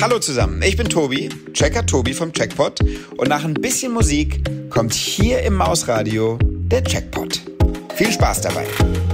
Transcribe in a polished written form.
Hallo zusammen, ich bin Tobi, Checker Tobi vom Checkpot und nach ein bisschen Musik kommt hier im Mausradio der Checkpot. Viel Spaß dabei.